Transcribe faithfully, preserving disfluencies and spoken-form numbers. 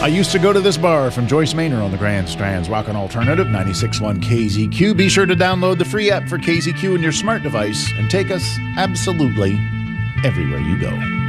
I used to go to this bar from Joyce Maynor on the Grand Strands, Rockin' Alternative, ninety-six point one K Z Q. Be sure to download the free app for K Z Q on your smart device and take us absolutely everywhere you go.